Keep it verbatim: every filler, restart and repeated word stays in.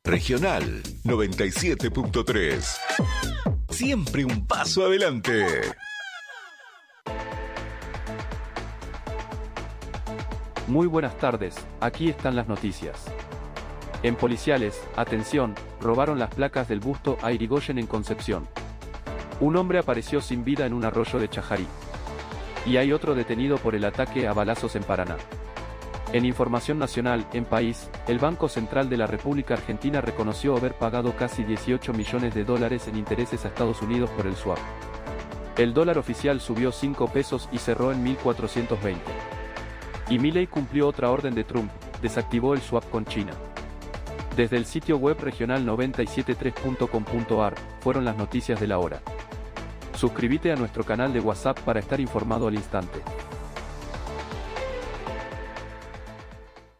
Regional noventa y siete punto tres. Siempre un paso adelante. Muy buenas tardes, aquí están las noticias. En Policiales, atención, robaron las placas del busto a Irigoyen en Concepción. Un hombre apareció sin vida en un arroyo de Chajarí. Y hay otro detenido por el ataque a balazos en Paraná. En información nacional, en País, el Banco Central de la República Argentina reconoció haber pagado casi dieciocho millones de dólares en intereses a Estados Unidos por el swap. El dólar oficial subió cinco pesos y cerró en mil cuatrocientos veinte. Y Milei cumplió otra orden de Trump, desactivó el swap con China. Desde el sitio web regional noventa y siete punto tres punto com punto ar, fueron las noticias de la hora. Suscríbete a nuestro canal de WhatsApp para estar informado al instante.